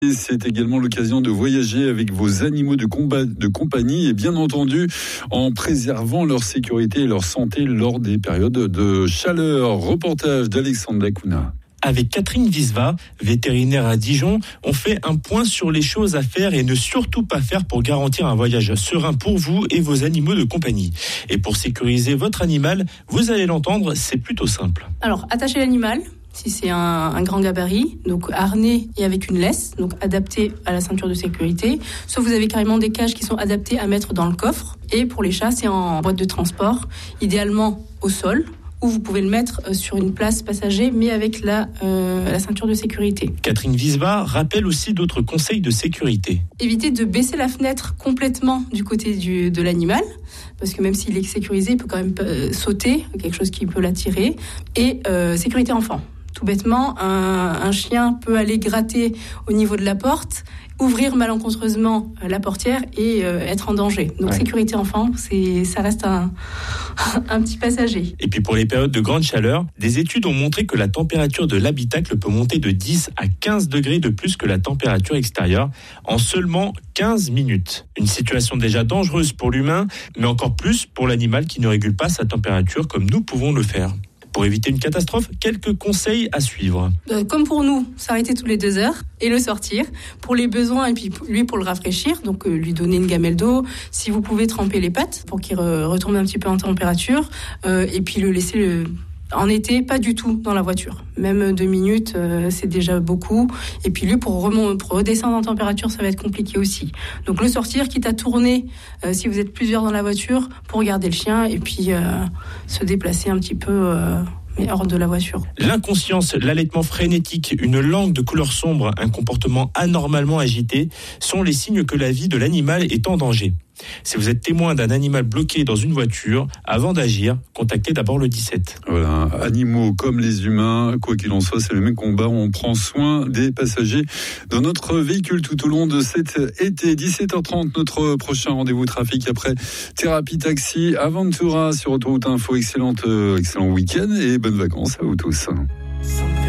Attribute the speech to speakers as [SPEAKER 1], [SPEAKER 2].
[SPEAKER 1] Et c'est également l'occasion de voyager avec vos animaux de compagnie et bien entendu en préservant leur sécurité et leur santé lors des périodes de chaleur. Reportage d'Alexandre Lacuna.
[SPEAKER 2] Avec Catherine Visva, vétérinaire à Dijon, on fait un point sur les choses à faire et ne surtout pas faire pour garantir un voyage serein pour vous et vos animaux de compagnie. Et pour sécuriser votre animal, vous allez l'entendre, c'est plutôt simple.
[SPEAKER 3] Alors, attachez l'animal. Si c'est un grand gabarit, donc harnais et avec une laisse, donc adapté à la ceinture de sécurité. Soit vous avez carrément des cages qui sont adaptées à mettre dans le coffre. Et pour les chats, c'est en boîte de transport, idéalement au sol, ou vous pouvez le mettre sur une place passager, mais avec la ceinture de sécurité.
[SPEAKER 2] Catherine Visva rappelle aussi d'autres conseils de sécurité.
[SPEAKER 3] Évitez de baisser la fenêtre complètement du côté de l'animal, parce que même s'il est sécurisé, il peut quand même sauter, quelque chose qui peut l'attirer. Et sécurité enfant. Tout bêtement, un chien peut aller gratter au niveau de la porte, ouvrir malencontreusement la portière et être en danger. Donc sécurité enfant, ça reste un petit passager.
[SPEAKER 2] Et puis pour les périodes de grande chaleur, des études ont montré que la température de l'habitacle peut monter de 10 à 15 degrés de plus que la température extérieure en seulement 15 minutes. Une situation déjà dangereuse pour l'humain, mais encore plus pour l'animal qui ne régule pas sa température comme nous pouvons le faire. Pour éviter une catastrophe, quelques conseils à suivre.
[SPEAKER 3] Comme pour nous, s'arrêter toutes les 2 heures et le sortir. Pour les besoins et puis lui pour le rafraîchir, donc lui donner une gamelle d'eau. Si vous pouvez tremper les pattes pour qu'il retombe un petit peu en température. Et puis le laisser en été, pas du tout dans la voiture. Même 2 minutes, c'est déjà beaucoup. Et puis lui, pour redescendre en température, ça va être compliqué aussi. Donc le sortir, quitte à tourner, si vous êtes plusieurs dans la voiture, pour garder le chien et puis se déplacer un petit peu... mais hors de la voiture.
[SPEAKER 2] L'inconscience, l'allaitement frénétique, une langue de couleur sombre, un comportement anormalement agité sont les signes que la vie de l'animal est en danger. Si vous êtes témoin d'un animal bloqué dans une voiture, avant d'agir, contactez d'abord le 17.
[SPEAKER 1] Voilà, animaux comme les humains, quoi qu'il en soit, c'est le même combat. On prend soin des passagers dans notre véhicule tout au long de cet été. 17h30, notre prochain rendez-vous trafic après Thérapie Taxi, Aventura sur Autoroute Info. Excellent week-end et bonnes vacances à vous tous.